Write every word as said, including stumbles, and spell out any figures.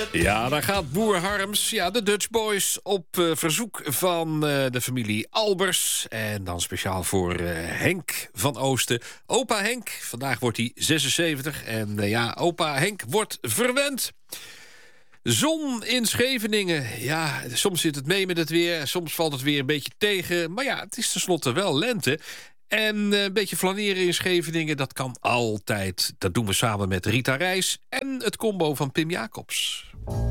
Ja, daar gaat boer Harms, ja, de Dutch Boys, op uh, verzoek van uh, de familie Albers. En dan speciaal voor uh, Henk van Oosten. Opa Henk, vandaag wordt hij zesenzeventig. En uh, ja, opa Henk wordt verwend. Zon in Scheveningen. Ja, soms zit het mee met het weer. Soms valt het weer een beetje tegen. Maar ja, het is tenslotte wel lente. En een beetje flaneren in Scheveningen, dat kan altijd. Dat doen we samen met Rita Reis en het combo van Pim Jacobs.